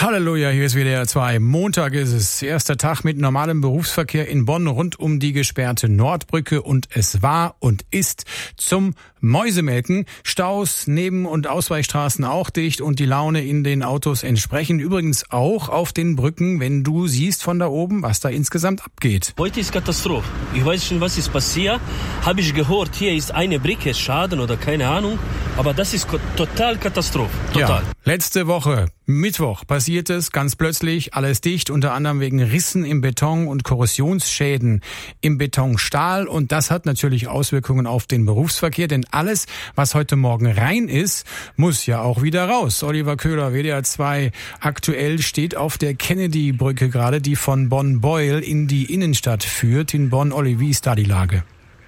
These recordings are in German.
Halleluja, hier ist WDR 2. Montag ist es. Erster Tag mit normalem Berufsverkehr in Bonn rund um die gesperrte Nordbrücke und es war und ist zum Mäusemelken. Staus, Neben- und Ausweichstraßen auch dicht und die Laune in den Autos entsprechend. Übrigens auch auf den Brücken, wenn du siehst von da oben, was da insgesamt abgeht. Heute ist Katastrophe. Ich weiß schon, was ist passiert. Habe ich gehört, hier ist eine Brücke Schaden oder keine Ahnung. Aber das ist total Katastrophe. Total. Ja, letzte Woche, Mittwoch, passiert es ganz plötzlich, alles dicht, unter anderem wegen Rissen im Beton und Korrosionsschäden im Betonstahl. Und das hat natürlich Auswirkungen auf den Berufsverkehr, denn alles, was heute Morgen rein ist, muss ja auch wieder raus. Oliver Köhler, WDR 2, aktuell steht auf der Kennedy-Brücke gerade, die von Bonn-Beuel in die Innenstadt führt. In Bonn, Olli, wie ist da die Lage?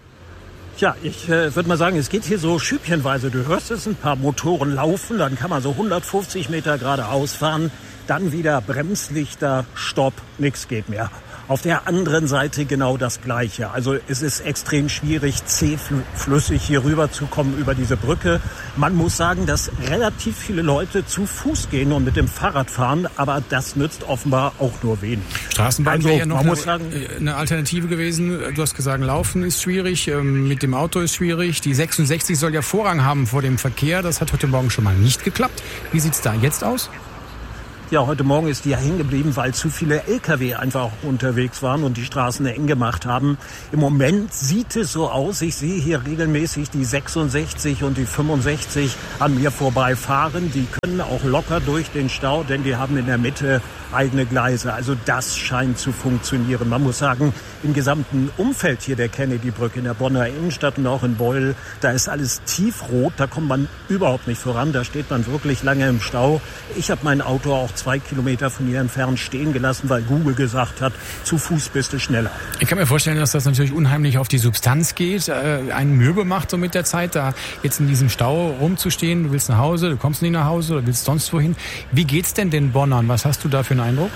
Ja, ich würde mal sagen, es geht hier so schüppchenweise. Du hörst es, ein paar Motoren laufen, dann kann man so 150 Meter geradeaus fahren, dann wieder Bremslichter, Stopp, nichts geht mehr. Auf der anderen Seite genau das Gleiche. Also es ist extrem schwierig, zähflüssig hier rüber zu kommen über diese Brücke. Man muss sagen, dass relativ viele Leute zu Fuß gehen und mit dem Fahrrad fahren, aber das nützt offenbar auch nur wenig. Straßenbahn Also, wäre ja noch eine Alternative gewesen. Du hast gesagt, Laufen ist schwierig, mit dem Auto ist schwierig. Die 66 soll ja Vorrang haben vor dem Verkehr. Das hat heute Morgen schon mal nicht geklappt. Wie sieht's da jetzt aus? Ja, heute Morgen ist die ja hängen geblieben, weil zu viele Lkw einfach unterwegs waren und die Straßen eng gemacht haben. Im Moment sieht es so aus, ich sehe hier regelmäßig die 66 und die 65 an mir vorbeifahren. Die können auch locker durch den Stau, denn die haben in der Mitte eigene Gleise. Also das scheint zu funktionieren. Man muss sagen, im gesamten Umfeld hier der Kennedy-Brücke in der Bonner Innenstadt und auch in Beuel, da ist alles tiefrot, da kommt man überhaupt nicht voran. Da steht man wirklich lange im Stau. Ich habe mein Auto auch 2 Kilometer von hier entfernt stehen gelassen, weil Google gesagt hat, zu Fuß bist du schneller. Ich kann mir vorstellen, dass das natürlich unheimlich auf die Substanz geht, einen mürbe macht so mit der Zeit, da jetzt in diesem Stau rumzustehen. Du willst nach Hause, du kommst nicht nach Hause oder willst sonst wohin. Wie geht's denn den Bonnern? Was hast du da für einen Eindruck?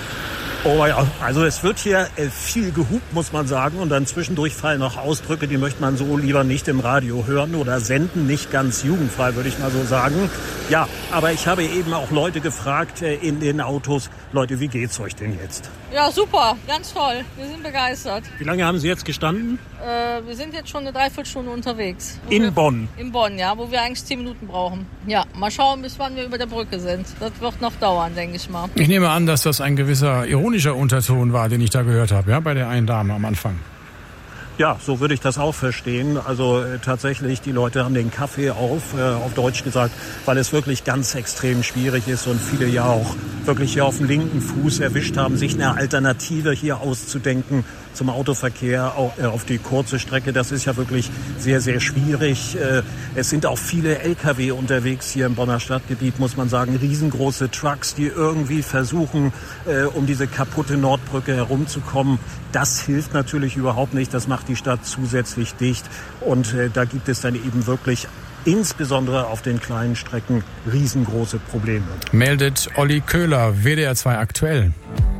Oh ja, also es wird hier viel gehupt, muss man sagen. Und dann zwischendurch fallen noch Ausdrücke, die möchte man so lieber nicht im Radio hören oder senden. Nicht ganz jugendfrei, würde ich mal so sagen. Ja, aber ich habe eben auch Leute gefragt in den Autos. Leute, wie geht's euch denn jetzt? Ja, super, ganz toll. Wir sind begeistert. Wie lange haben Sie jetzt gestanden? Wir sind jetzt schon eine Dreiviertelstunde unterwegs. In Bonn? In Bonn, ja, wo wir eigentlich 10 Minuten brauchen. Ja, mal schauen, bis wann wir über der Brücke sind. Das wird noch dauern, denke ich mal. Ich nehme an, dass das ein gewisser ironischer Unterton war, den ich da gehört habe, ja, bei der einen Dame am Anfang. Ja, so würde ich das auch verstehen. Also tatsächlich, die Leute haben den Kaffee auf Deutsch gesagt, weil es wirklich ganz extrem schwierig ist und viele ja auch wirklich hier auf dem linken Fuß erwischt haben, sich eine Alternative hier auszudenken zum Autoverkehr auf die kurze Strecke. Das ist ja wirklich sehr, sehr schwierig. Es sind auch viele Lkw unterwegs hier im Bonner Stadtgebiet, muss man sagen. Riesengroße Trucks, die irgendwie versuchen, um diese kaputte Nordbrücke herumzukommen. Das hilft natürlich überhaupt nicht. Das macht die Stadt zusätzlich dicht. Und da gibt es dann eben wirklich insbesondere auf den kleinen Strecken riesengroße Probleme. Meldet Olli Köhler, WDR 2 aktuell.